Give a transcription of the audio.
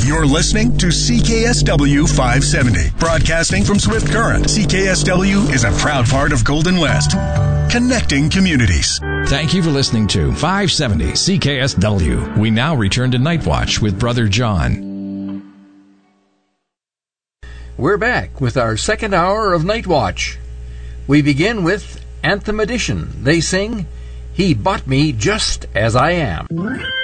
You're listening to CKSW 570, broadcasting from Swift Current. CKSW is a proud part of Golden West, connecting communities. Thank you for listening to 570 CKSW. We now return to Night Watch with Brother John. We're back with our second hour of Night Watch. We begin with Anthem Edition. They sing, "He Bought Me Just As I Am."